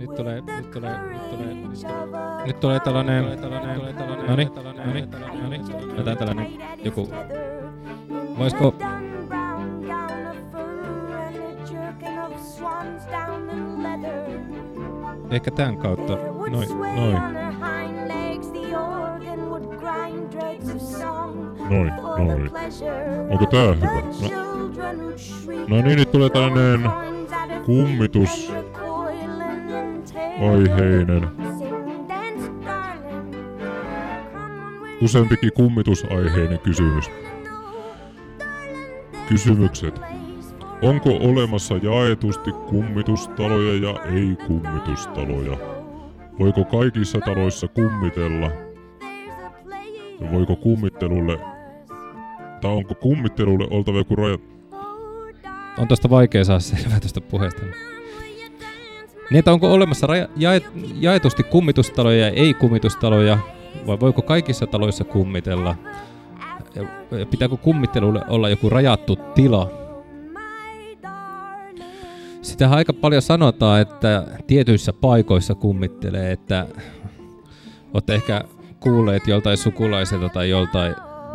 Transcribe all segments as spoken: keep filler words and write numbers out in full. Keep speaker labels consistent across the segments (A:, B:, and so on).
A: nyt tulee, nyt tulee, nyt tulee, nyt tulee tällainen, noniin, noniin, noniin, jotain tällainen joku, voisiko, ehkä tämän kautta, noin, noin.
B: Noin, noin. Onko tää hyvä? No, no niin, nyt tulee tällainen kummitus aiheinen. Useampikin kummitusaiheinen kysymys. Kysymykset. Onko olemassa jaetusti kummitustaloja ja ei-kummitustaloja? Voiko kaikissa taloissa kummitella? Ja voiko kummittelulle, tai onko kummittelulle oltava joku raja?
A: On tosta vaikea saada selvää tosta puheesta. Niin, että onko olemassa raja, jaet, jaetusti kummitustaloja ja ei-kummitustaloja, vai voiko kaikissa taloissa kummitella? Ja pitääkö kummittelulle olla joku rajattu tila? Sitähän aika paljon sanotaan, että tietyissä paikoissa kummittelee, että olette ehkä kuulleet joltain sukulaiselta tai joltain,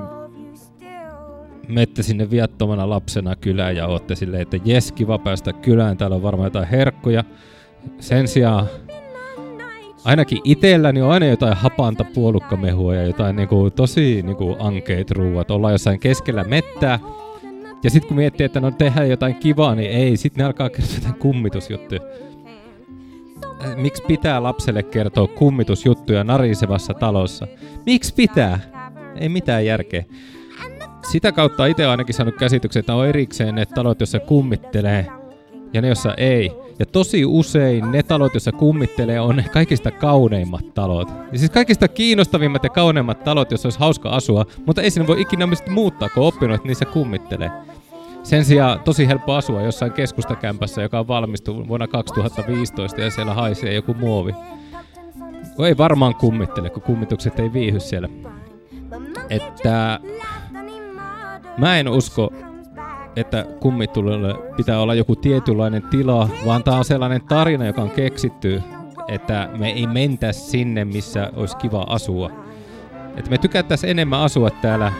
A: mette sinne viattomana lapsena kylään ja ootte silleen, että jes, kiva päästä kylään, täällä on varmaan jotain herkkuja. Sen sijaan ainakin itselläni on aina jotain hapanta puolukkamehua ja jotain niinku tosi niinku ankeet ruuat. Ollaan jossain keskellä mettää. Ja sit kun miettii, että no tehdään jotain kivaa, niin ei. Sit ne alkaa kertoa jotain kummitusjuttuja. Miksi pitää lapselle kertoa kummitusjuttuja narisevassa talossa? Miksi pitää? Ei mitään järkeä. Sitä kautta itse olen ainakin saanut käsityksen, että on erikseen ne talot, joissa kummittelee ja ne, joissa ei. Ja tosi usein ne talot, joissa kummittelee, on ne kaikista kauneimmat talot. Ja siis kaikista kiinnostavimmat ja kauneimmat talot, joissa olisi hauska asua, mutta ei sinne voi ikinä muuttaa, kun on oppinut, että niissä kummittelee. Sen sijaan tosi helppo asua jossain keskustakämpässä, joka on valmistunut vuonna kaksituhattaviisitoista ja siellä haisee joku muovi. Ei varmaan kummittele, kun kummitukset ei viihy siellä. Että mä en usko, että kummittelulle pitää olla joku tietynlainen tila, vaan tää on sellainen tarina, joka on keksitty, että me ei mentäisi sinne, missä olisi kiva asua. Että me tykättäisiin enemmän asua täällä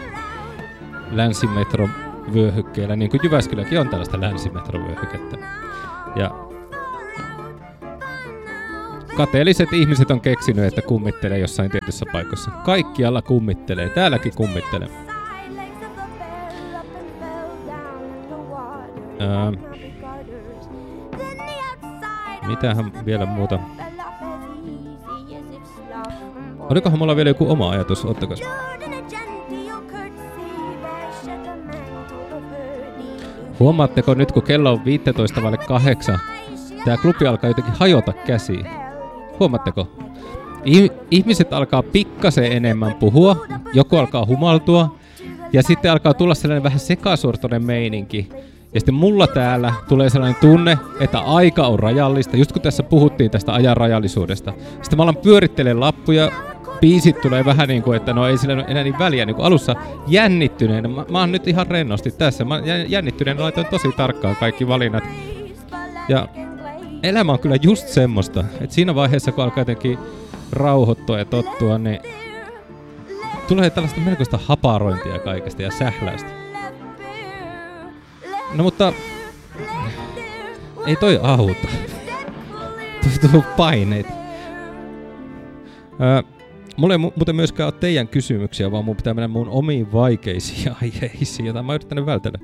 A: länsimetrovyöhykkeellä, niin kuin Jyväskyläkin on tällaista länsimetrovyöhykettä. Ja kateelliset ihmiset on keksinyt, että kummittelee jossain tietyssä paikassa. Kaikkialla kummittelee, täälläkin kummittelee. Öö, mitähän vielä muuta? Olikohan mulla vielä joku oma ajatus? Ottakas. Huomaatteko nyt, kun kello on viisitoista vaille kahdeksan, tää klubi alkaa jotenkin hajota käsiin. Huomaatteko? Ihmiset alkaa pikkasen enemmän puhua, joku alkaa humaltua, ja sitten alkaa tulla sellainen vähän sekasortoinen meininki. Ja sitten mulla täällä tulee sellainen tunne, että aika on rajallista, just kun tässä puhuttiin tästä ajan rajallisuudesta. Sitten mä alan pyörittelen lappuja, biisit tulee vähän niin kuin, että no ei sillä enää niin väliä, niin kuin alussa jännittyneenä. Mä, mä oon nyt ihan rennosti tässä, mä jännittyneenä laitoin tosi tarkkaan kaikki valinnat. Ja elämä on kyllä just semmoista, että siinä vaiheessa kun alkaa jotenkin rauhoittua ja tottua, niin tulee tällaista melkoista haparointia kaikesta ja sähläystä. No mutta ei toi auta. Toi tullut paineita. Öö, mulla ei mu- muuten myöskään ole teidän kysymyksiä, vaan mun pitää mennä mun omiin vaikeisiin aiheisiin, joita mä oon yrittänyt vältellä.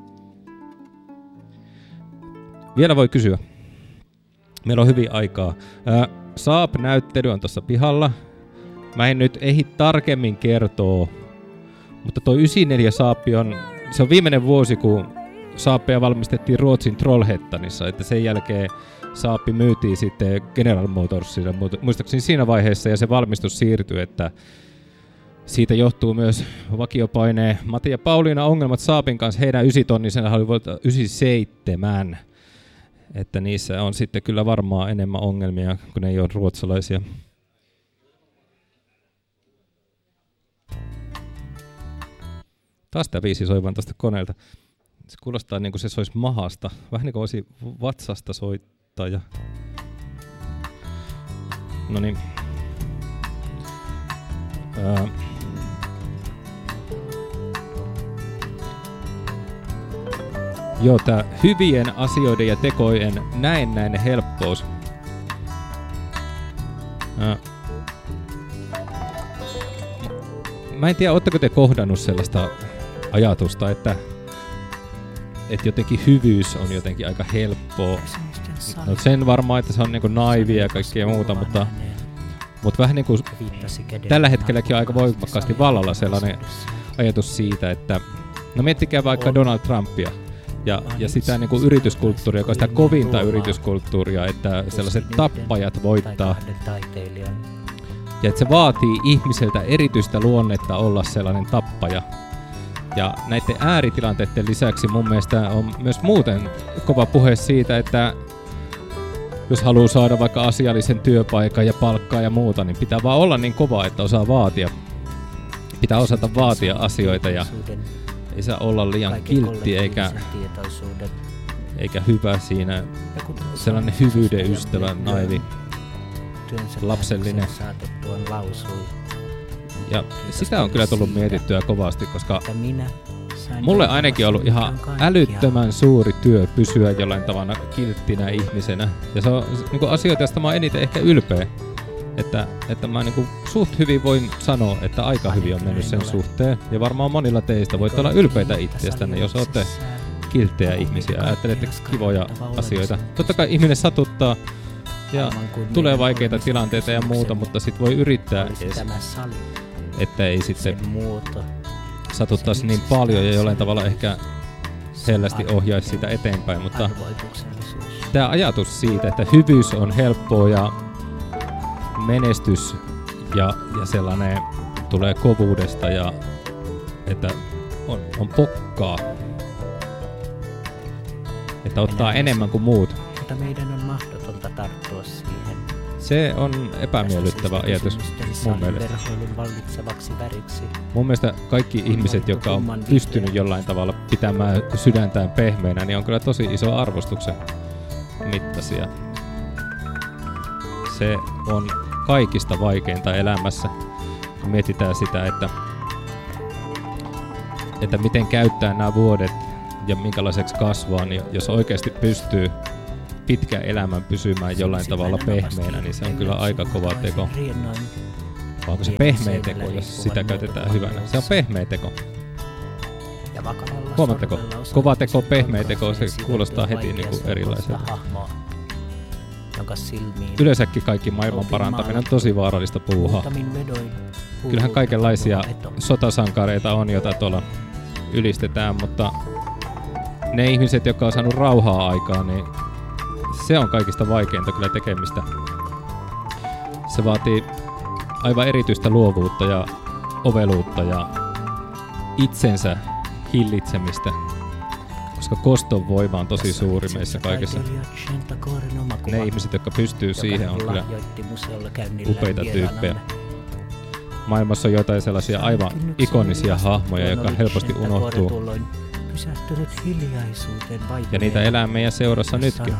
A: Vielä voi kysyä. Meillä on hyvin aikaa. Öö, Saab-näyttely on tossa pihalla. Mä en nyt ehdi tarkemmin kertoa, mutta toi yhdeksänkymmentäneljä Saab on, se on viimeinen vuosi, kun Saabia valmistettiin Ruotsin Trollhättanissa, että sen jälkeen Saab myytiin sitten General Motorsille, muistaakseni siinä vaiheessa, ja se valmistus siirtyi, että siitä johtuu myös vakiopaineen Matti ja Pauliina ongelmat Saabin kanssa, heidän ysitonnisena oli vuodelta yhdeksänkymmentäseitsemän, että niissä on sitten kyllä varmaan enemmän ongelmia, kun ne ei ole ruotsalaisia. Taas tämä viisi soi vaan tuosta koneelta. Se kuulostaa niin kuin se soisi mahasta. Vähän niin kuin olisi vatsasta soittaja. No niin. Öö. Joo, tää hyvien asioiden ja tekojen näennäinen helppous. Öö. Mä en tiedä, ootteko te kohdannut sellaista ajatusta, että, että jotenkin hyvyys on jotenkin aika helppoa. No sen varmaan, että se on niinku naivia ja kaikkea muuta, mutta, mutta vähän niinku tällä hetkelläkin on aika voimakkaasti vallalla sellainen ajatus siitä, että no miettikää vaikka Donald Trumpia ja, ja sitä niinku yrityskulttuuria, joka on sitä kovinta yrityskulttuuria, että sellaiset tappajat voittaa. Ja että se vaatii ihmiseltä erityistä luonnetta olla sellainen tappaja. Ja näiden ääritilanteiden lisäksi mun mielestä on myös muuten kova puhe siitä, että jos haluaa saada vaikka asiallisen työpaikan ja palkkaa ja muuta, niin pitää vaan olla niin kova, että osaa vaatia. Pitää osata vaatia asioita ja ei saa olla liian kiltti eikä, eikä hyvä siinä. Sellainen hyvyyden ystävä, naivi, lapsellinen. Ja sitä on kyllä tullut mietittyä kovasti, koska mulle ainakin on ollut ihan älyttömän suuri työ pysyä jollain tavalla kilttinä ihmisenä. Ja se on niin asioita, joista mä oon eniten ehkä ylpeä. Että, että mä niin suht hyvin voin sanoa, että aika hyvin on mennyt sen suhteen. Ja varmaan monilla teistä voitte olla ylpeitä itsestänne, jos olette kilttejä ihmisiä ja ajattelette kivoja asioita. Totta kai ihminen satuttaa ja tulee vaikeita tilanteita ja muuta, mutta sit voi yrittää edes, että ei sitten satuttaisi niin paljon ja jollain tavalla ehkä hellästi ohjaisi sitä eteenpäin. Mutta tämä ajatus siitä, että hyvyys on helppoa ja menestys ja, ja sellainen tulee kovuudesta ja että on, on pokkaa, että ottaa enemmän kuin muut.
C: Mutta meidän on mahdotonta tarttua siihen.
A: Se on epämiellyttävä ajatus mun mielestä. Mun mielestä kaikki ihmiset, jotka on pystynyt jollain tavalla pitämään sydäntään pehmeänä, niin on kyllä tosi iso arvostuksen mittaisia. Se on kaikista vaikeinta elämässä. Mietitään sitä, että, että miten käyttää nämä vuodet ja minkälaiseksi kasvaa, niin jos oikeasti pystyy pitkän elämän pysymään jollain tavalla pehmeänä, niin se on kyllä aika kova teko. Vai onko se pehmeä teko, jos sitä käytetään hyvänä? Se on pehmeä teko. Huomatteko? Kova teko, pehmeä teko, se kuulostaa heti niin kuin erilaiselta. Yleensäkin kaikki maailman parantaminen on tosi vaarallista puuhaa. Kyllähän kaikenlaisia sotasankareita on, joita tuolla ylistetään, mutta ne ihmiset, jotka on saanut rauhaa aikaan, niin se on kaikista vaikeinta kyllä tekemistä. Se vaatii aivan erityistä luovuutta ja oveluutta ja itsensä hillitsemistä, koska koston voima on tosi suuri meissä kaikessa. Ne ihmiset, jotka pystyy siihen, on kyllä upeita tyyppejä. Maailmassa on jotain sellaisia aivan ikonisia hahmoja, jotka helposti unohtuu. Ja niitä elää meidän seurassa nytkin.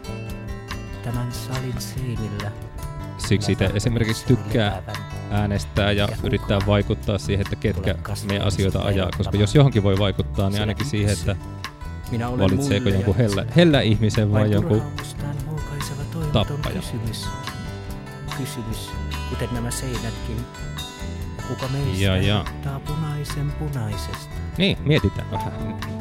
A: Siksi itse esimerkiksi tykkää äänestää ja yrittää vaikuttaa siihen, että ketkä meidän asioita ajaa. Koska jos johonkin voi vaikuttaa, niin ainakin siihen, että valitseeko jonkun hellä, hellä ihmisen vai jonkun tappaja.
C: Kysymys, kysymys, kuten nämä seinätkin. Kuka meistä
A: ja, ja.
C: ottaa punaisen punaisesta?
A: Niin, mietitään vähän.